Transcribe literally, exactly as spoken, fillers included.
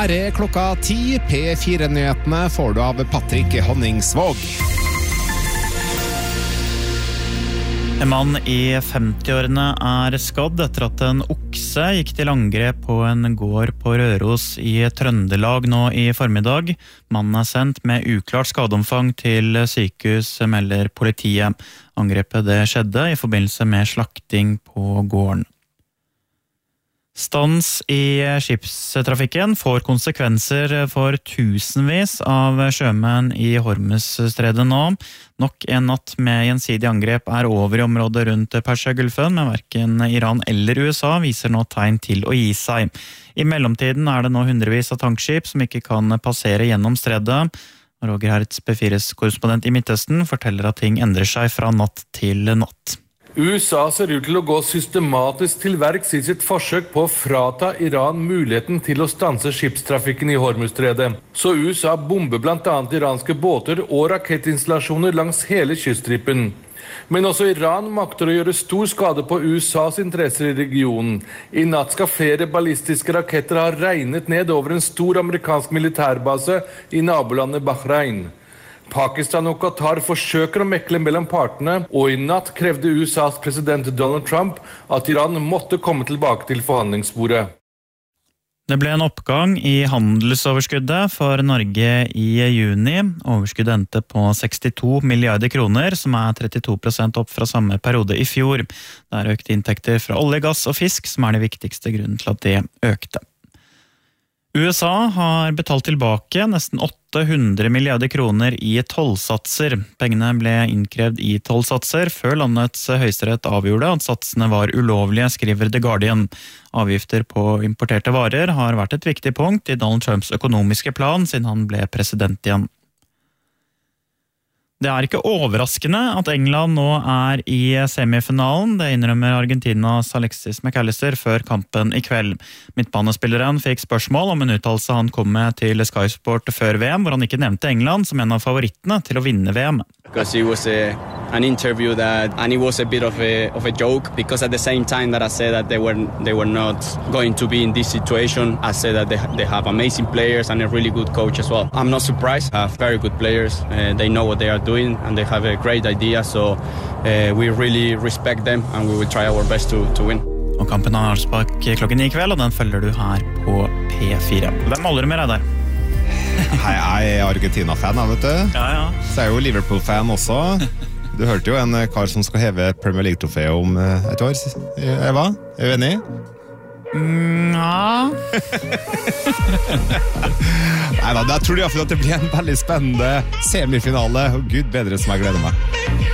Her er klokka ti. P fire-nyhetene får du av Patrick Honningsvåg. En mann i femti-årene er skadd etter at en okse gikk til angrep på en gård på Røros i Trøndelag nå i formiddag. Mannen er sendt med uklart skadeomfang til sykehus, melder politiet. Angrepet det skjedde i forbindelse med slakting på gården. Stans i skipstrafikken får konsekvenser for tusenvis av sjømenn i Hormuzstredet nå. Nok en natt med gjensidig angrep er over i området rundt Persiagulfen, men hverken Iran eller U S A viser nå tegn til å gi seg. I mellomtiden er det nå hundrevis av tankskip som ikke kan passere gjennom stredet. Roger Hertz, P fires korrespondent i Midtøsten, forteller at ting endrer seg fra natt til natt. U S A ser ut til å gå systematisk til verks i sitt forsøk på å frata Iran muligheten til å stanse skipstrafikken i Hormuzstredet. Så U S A bomber blant annet iranske båter og rakettinstallasjoner langs hele kyststripen. Men også Iran makter å gjøre stor skade på U S A's interesser i regionen. I natt skal flere ballistiske raketter ha regnet ned over en stor amerikansk militærbase i nabolandet Bahrain. Pakistan og Qatar forsøker å mekle mellom partene, og i natt krevde U S A's president Donald Trump at Iran måtte komme tilbake til forhandlingsbordet. Det ble en oppgang i handelsoverskuddet for Norge i juni. Overskuddet endte på sekstito milliarder kroner, som er trettito prosent opp fra samme periode i fjor. Det er økte inntekter fra olje, gass og fisk som er det viktigste grunnen til at det økte. U S A har betalt tilbake nesten åtte hundre milliarder kroner i tollsatser. Pengene ble innkrevd i tollsatser før landets høyesterett avgjorde at satsene var ulovlige, skriver The Guardian. Avgifter på importerte varer har vært et viktig punkt i Donald Trumps økonomiske plan siden han ble president igjen. Det er ikke overraskende at England nå er i semifinalen. Det innrømmer Argentinas Alexis McAllister før kampen i kveld. Midtbanespilleren fikk spørsmål om en uttalelse han kom med til Sky Sport før V M, hvor han ikke nevnte England som en av favorittene til å vinne V M. Because it was a, an interview that, and it was a bit of a, of a joke, because at the same time that I said that they were, they were not going to be in this situation, I said that they, they have amazing players and a really good coach as well. I'm not surprised. They have very good players. Uh, they know what they are doing and they have a great idea, so uh, we really respect them and we will try our best to, to win. Og kampen har Arsbakk klokken ni i kveld, og den følger du her på P fire. Hvem holder du med deg der? Hei, jeg er Argentina-fan, vet du. Ja, ja. Så er jeg jo Liverpool-fan også. Du hørte jo en kar som skal heve Premier League-trofeet om et år. Eva, er du enig? Mm, ja. Neida, jeg tror i hvert fall at det blir en veldig spennende semifinale. Og Gud bedre som jeg gleder meg.